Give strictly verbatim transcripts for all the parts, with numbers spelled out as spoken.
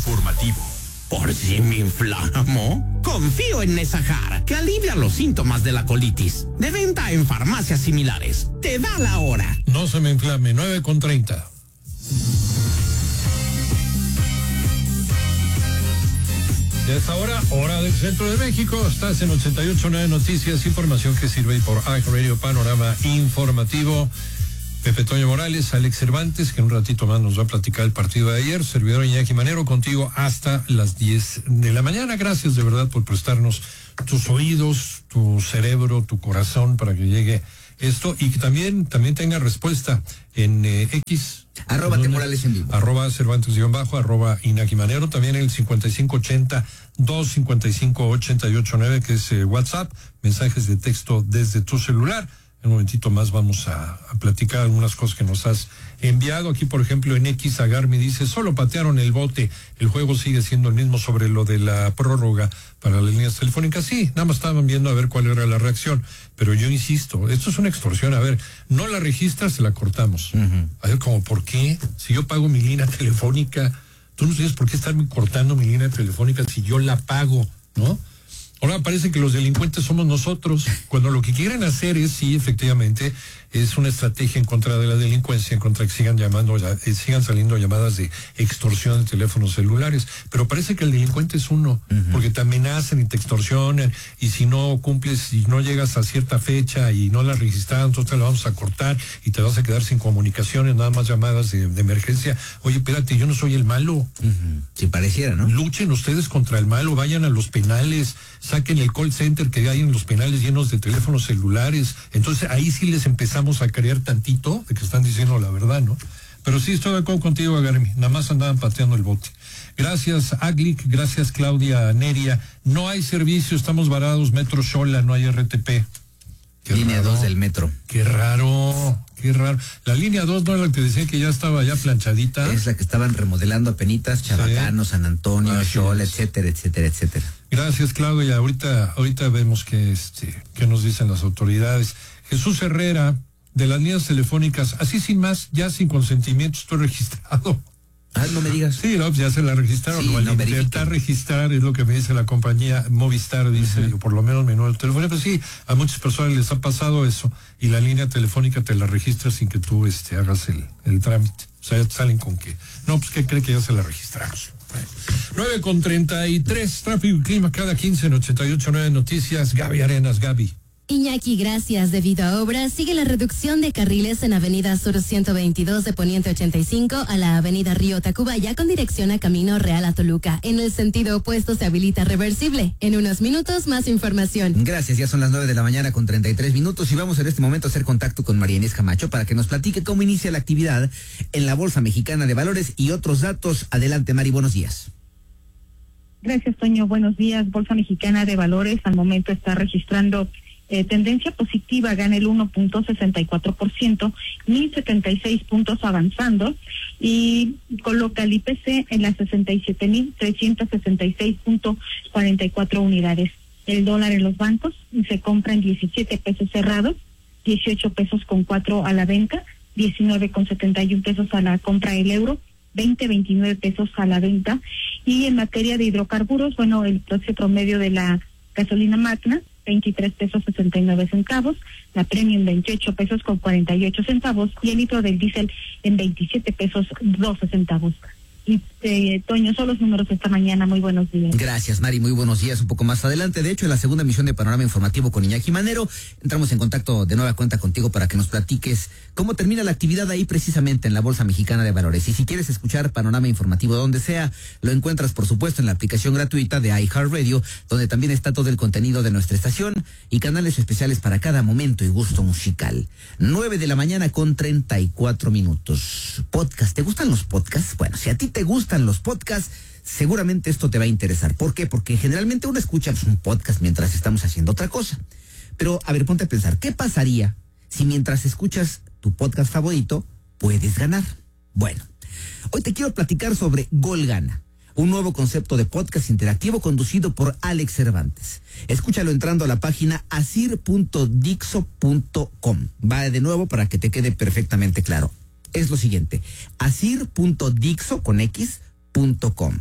informativo. ¿Por si me inflamo? Confío en Nesahar, que alivia los síntomas de la colitis. De venta en farmacias similares. Te da la hora. No se me inflame, nueve con treinta. Y a esta hora, hora del centro de México, estás en ochenta y ocho punto nueve Noticias, información que sirve por iHeartRadio, panorama informativo. Pepe Toño Morales, Alex Cervantes, que en un ratito más nos va a platicar el partido de ayer. Servidor Iñaki Manero, contigo hasta las diez de la mañana. Gracias de verdad por prestarnos tus oídos, tu cerebro, tu corazón para que llegue esto y que también, también tenga respuesta en eh, X. Arroba T Morales en vivo. Arroba Cervantes guión bajo, arroba Iñaki Manero, también el cincuenta y cinco ochenta, dos cincuenta y cinco ochenta y ocho nueve, que es eh, WhatsApp, mensajes de texto desde tu celular. En un momentito más vamos a, a platicar algunas cosas que nos has enviado. Aquí, por ejemplo, en X, Agarmi dice, solo patearon el bote, el juego sigue siendo el mismo sobre lo de la prórroga para las líneas telefónicas. Sí, nada más estaban viendo a ver cuál era la reacción, pero yo insisto, esto es una extorsión. A ver, no la registras, se la cortamos. Uh-huh. A ver, como, ¿por qué? Si yo pago mi línea telefónica, tú no tienes por qué estarme cortando mi línea telefónica si yo la pago, ¿no? Ahora parece que los delincuentes somos nosotros, cuando lo que quieren hacer es, sí, efectivamente, es una estrategia en contra de la delincuencia, en contra de que sigan llamando, eh, sigan saliendo llamadas de extorsión de teléfonos celulares, pero parece que el delincuente es uno, uh-huh. porque te amenazan y te extorsionan, y si no cumples, si no llegas a cierta fecha y no la registraron, entonces te la vamos a cortar y te vas a quedar sin comunicaciones, nada más llamadas de, de emergencia. Oye, espérate, yo no soy el malo. Uh-huh. Si pareciera, ¿no? Luchen ustedes contra el malo, vayan a los penales, saquen el call center que hay en los penales llenos de teléfonos celulares. Entonces ahí sí les empezamos a creer tantito de que están diciendo la verdad, ¿no? Pero sí estoy de acuerdo contigo, Agarmi. Nada más andaban pateando el bote. Gracias, Aglic. Gracias, Claudia Neria. No hay servicio, estamos varados. Metro Xola, no hay R T P. Qué línea raro. dos del metro. Qué raro, qué raro. La línea dos no era la que decía que ya estaba ya planchadita. Es la que estaban remodelando a penitas, Chabacano, sí. San Antonio, ah, Xola, etcétera, etcétera, etcétera. Gracias, Claudia. Ahorita, ahorita vemos que este, qué nos dicen las autoridades. Jesús Herrera, de las líneas telefónicas, así sin más, ya sin consentimiento estoy registrado. Ah, no me digas. Sí, no, ya se la registraron. Sí, no, intentar registrar es lo que me dice la compañía Movistar, dice, uh-huh. o por lo menos mi número de teléfono. Pues sí, a muchas personas les ha pasado eso, y la línea telefónica te la registra sin que tú este, hagas el, el trámite. O sea, ya te salen con que, no, pues que cree que ya se la registramos. nueve con treinta y tres, tráfico y clima cada quince en ochenta y ocho punto nueve Noticias. Gaby Arenas, Gaby. Iñaki, gracias. Debido a obras, sigue la reducción de carriles en Avenida Sur ciento veintidós de Poniente ochenta y cinco a la Avenida Río Tacubaya con dirección a Camino Real a Toluca. En el sentido opuesto se habilita reversible. En unos minutos, más información. Gracias, ya son las nueve de la mañana con treinta y tres minutos y vamos en este momento a hacer contacto con María Inés Camacho para que nos platique cómo inicia la actividad en la Bolsa Mexicana de Valores y otros datos. Adelante, Mari, buenos días. Gracias, Toño. Buenos días. Bolsa Mexicana de Valores al momento está registrando Eh, tendencia positiva, gana el uno punto sesenta y cuatro por ciento, mil setenta y seis puntos avanzando y coloca el I P C en las sesenta y siete mil trescientos sesenta y seis punto cuarenta y cuatro unidades. El dólar en los bancos se compra en diecisiete pesos cerrados, dieciocho pesos con cuatro a la venta, diecinueve con setenta y uno pesos a la compra el euro, veinte, veintinueve pesos a la venta. Y en materia de hidrocarburos, bueno, el precio promedio de la gasolina Magna veintitrés pesos sesenta y nueve centavos, la Premium veintiocho pesos con cuarenta y ocho centavos y el litro del diésel en veintisiete pesos doce centavos. Y eh, Toño, son los números esta mañana. Muy buenos días. Gracias, Mari, muy buenos días. Un poco más adelante, de hecho, en la segunda emisión de Panorama Informativo con Iñaki Manero, entramos en contacto de nueva cuenta contigo para que nos platiques cómo termina la actividad ahí precisamente en la Bolsa Mexicana de Valores. Y si quieres escuchar Panorama Informativo donde sea, lo encuentras por supuesto en la aplicación gratuita de iHeartRadio, donde también está todo el contenido de nuestra estación y canales especiales para cada momento y gusto musical. nueve de la mañana con treinta y cuatro minutos. Podcast, ¿te gustan los podcasts? Bueno, si a ti te gustan los podcasts, seguramente esto te va a interesar. ¿Por qué? Porque generalmente uno escucha pues, un podcast mientras estamos haciendo otra cosa. Pero, a ver, ponte a pensar, ¿qué pasaría si mientras escuchas tu podcast favorito puedes ganar? Bueno, hoy te quiero platicar sobre Gol Gana, un nuevo concepto de podcast interactivo conducido por Alex Cervantes. Escúchalo entrando a la página asir punto dixo punto com. Va de nuevo para que te quede perfectamente claro. Es lo siguiente, asir punto dixo con x punto com.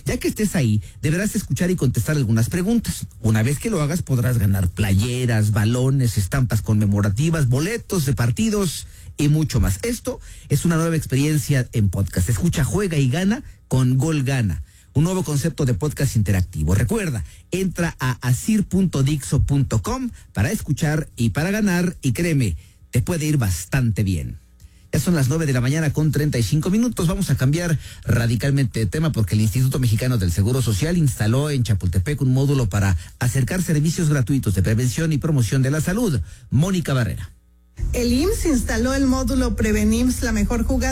Ya que estés ahí, deberás escuchar y contestar algunas preguntas. Una vez que lo hagas, podrás ganar playeras, balones, estampas conmemorativas, boletos de partidos y mucho más. Esto es una nueva experiencia en podcast. Escucha, juega y gana con Gol Gana, un nuevo concepto de podcast interactivo. Recuerda, entra a asir punto dixo punto com para escuchar y para ganar, y créeme, te puede ir bastante bien. Ya son las nueve de la mañana con treinta y cinco minutos. Vamos a cambiar radicalmente de tema porque el Instituto Mexicano del Seguro Social instaló en Chapultepec un módulo para acercar servicios gratuitos de prevención y promoción de la salud. Mónica Barrera. El I M S S instaló el módulo Prevenims, la mejor jugada